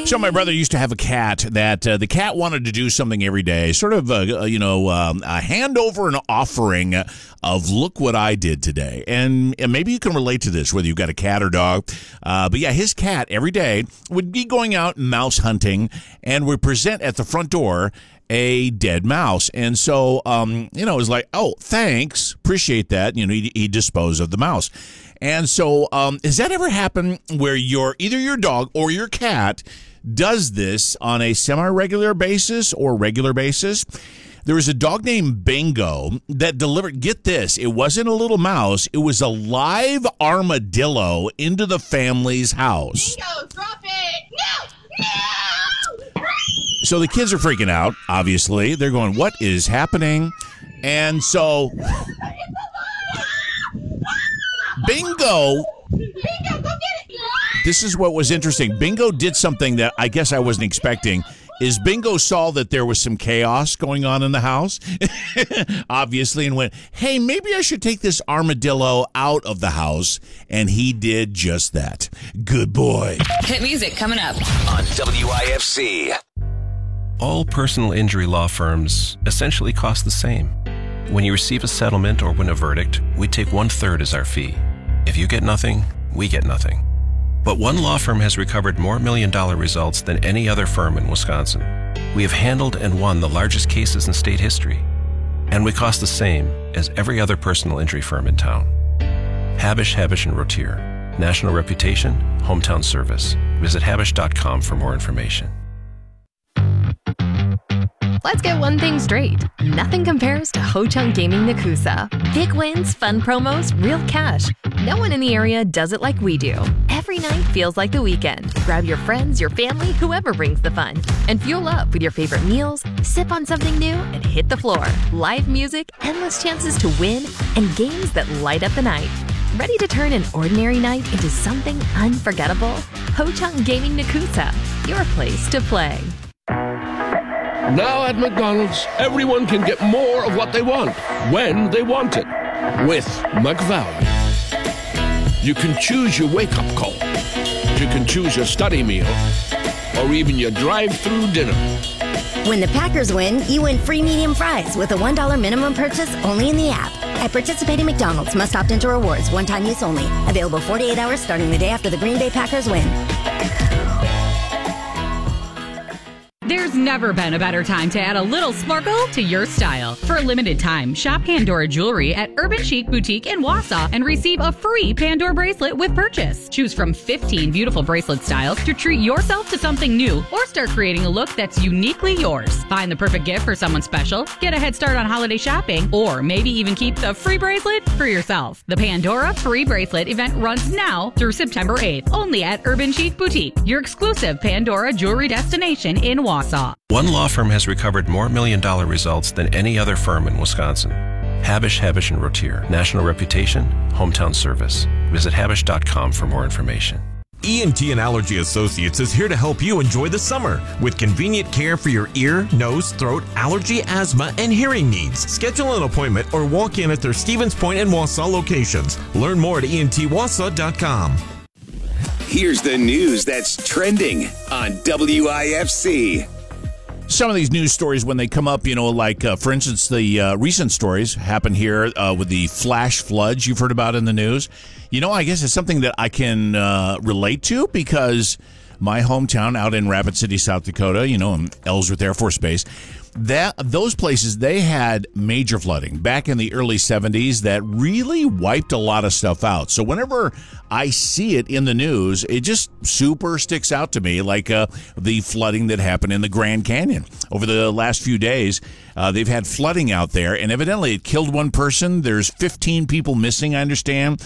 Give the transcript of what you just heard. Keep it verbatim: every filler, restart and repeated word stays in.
So my brother used to have a cat that uh, the cat wanted to do something every day, sort of, uh, you know, um, a handover and offering of look what I did today. And, and maybe you can relate to this, whether you've got a cat or dog. Uh, but yeah, his cat every day would be going out mouse hunting and would present at the front door a dead mouse. And so, um, you know, it was like, oh, thanks, appreciate that. You know, he, he disposed of the mouse. And so, um, has that ever happened where your either your dog or your cat does this on a semi-regular basis or regular basis? There was a dog named Bingo that delivered, get this, it wasn't a little mouse, it was a live armadillo into the family's house. Bingo, drop it! No! No! So the kids are freaking out, obviously. They're going, what is happening? And so Bingo, Bingo, go get it! this is what was interesting. Bingo did something that I guess I wasn't expecting. Is Bingo saw that there was some chaos going on in the house, obviously, and went, hey, maybe I should take this armadillo out of the house. And he did just that. Good boy. Hit music coming up on W I F C. All personal injury law firms essentially cost the same. When you receive a settlement or win a verdict, we take one-third as our fee. If you get nothing, we get nothing. But one law firm has recovered more million-dollar results than any other firm in Wisconsin. We have handled and won the largest cases in state history. And we cost the same as every other personal injury firm in town. Habish, Habish and Rotier. National reputation, hometown service. Visit habish dot com for more information. Let's get one thing straight. Nothing compares to Ho-Chunk Gaming Nakusa. Big wins, fun promos, real cash. No one in the area does it like we do. Every night feels like the weekend. Grab your friends, your family, whoever brings the fun. And fuel up with your favorite meals, sip on something new, and hit the floor. Live music, endless chances to win, and games that light up the night. Ready to turn an ordinary night into something unforgettable? Ho-Chunk Gaming Nakusa, your place to play. Now at McDonald's, everyone can get more of what they want, when they want it, with McValue. You can choose your wake-up call. You can choose your study meal, or even your drive-through dinner. When the Packers win, you win free medium fries with a one dollar minimum purchase only in the app. At participating McDonald's, must opt into rewards, one-time use only. Available forty-eight hours starting the day after the Green Bay Packers win. There's never been a better time to add a little sparkle to your style. For a limited time, shop Pandora Jewelry at Urban Chic Boutique in Wausau and receive a free Pandora bracelet with purchase. Choose from fifteen beautiful bracelet styles to treat yourself to something new or start creating a look that's uniquely yours. Find the perfect gift for someone special, get a head start on holiday shopping, or maybe even keep the free bracelet for yourself. The Pandora Free Bracelet event runs now through September eighth, only at Urban Chic Boutique, your exclusive Pandora jewelry destination in Wausau. One law firm has recovered more million-dollar results than any other firm in Wisconsin. Habish, Habish and Rotier. National reputation, hometown service. Visit habish dot com for more information. E N T and Allergy Associates is here to help you enjoy the summer with convenient care for your ear, nose, throat, allergy, asthma, and hearing needs. Schedule an appointment or walk in at their Stevens Point and Wausau locations. Learn more at E N T wausau dot com. Here's the news that's trending on W I F C. Some of these news stories, when they come up, you know, like, uh, for instance, the uh, recent stories happened here uh, with the flash floods you've heard about in the news. You know, I guess it's something that I can uh, relate to because my hometown out in Rapid City, South Dakota, you know, in Ellsworth Air Force Base, that those places, they had major flooding back in the early seventies that really wiped a lot of stuff out. So whenever I see it in the news, it just super sticks out to me, like uh, the flooding that happened in the Grand Canyon. Over the last few days, uh, they've had flooding out there, and evidently it killed one person. There's fifteen people missing, I understand.